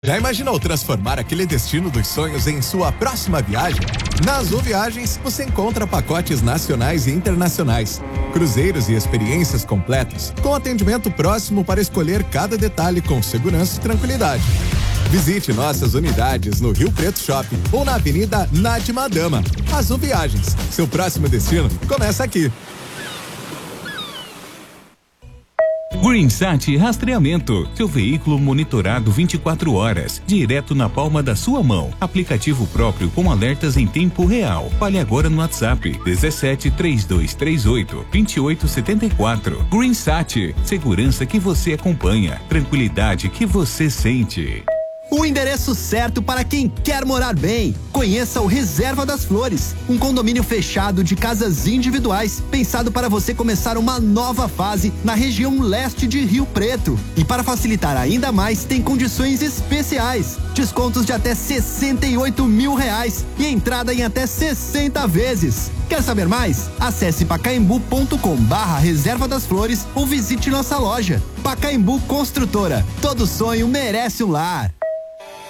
Já imaginou transformar aquele destino dos sonhos em sua próxima viagem? Na Azul Viagens, você encontra pacotes nacionais e internacionais, cruzeiros e experiências completas, com atendimento próximo para escolher cada detalhe com segurança e tranquilidade. Visite nossas unidades no Rio Preto Shopping ou na Avenida Nádia Madama. Azul Viagens, seu próximo destino começa aqui. GreenSat Rastreamento, seu veículo monitorado 24 horas, direto na palma da sua mão. Aplicativo próprio com alertas em tempo real. Fale agora no WhatsApp 17 3238 2874. GreenSat, segurança que você acompanha, tranquilidade que você sente. O endereço certo para quem quer morar bem. Conheça o Reserva das Flores, um condomínio fechado de casas individuais, pensado para você começar uma nova fase na região leste de Rio Preto. E para facilitar ainda mais, tem condições especiais, descontos de até R$68 mil e entrada em até 60 vezes. Quer saber mais? Acesse pacaembu.com/Reserva das Flores ou visite nossa loja. Pacaembu Construtora, todo sonho merece um lar.